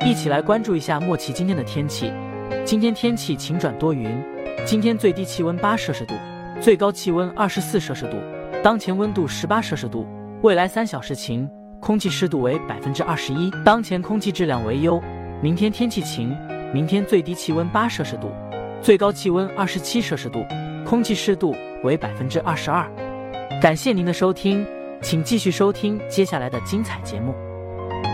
一起来关注一下莫奇今天的天气。今天天气晴转多云，今天最低气温8摄氏度，最高气温24摄氏度，当前温度18摄氏度。未来3小时晴，空气湿度为21%，当前空气质量为优。明天天气晴，明天最低气温8摄氏度，最高气温27摄氏度，空气湿度为22%。感谢您的收听，请继续收听接下来的精彩节目。